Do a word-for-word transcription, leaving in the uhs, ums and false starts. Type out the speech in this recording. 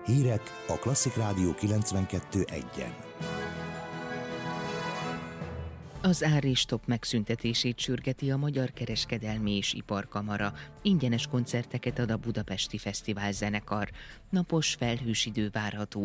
Hírek a Klasszik Rádió kilencvenkettő egyen. Az áristop megszüntetését sürgeti a Magyar Kereskedelmi és Iparkamara. Ingyenes koncerteket ad a Budapesti Fesztivál Zenekar. Napos, felhős idő várható,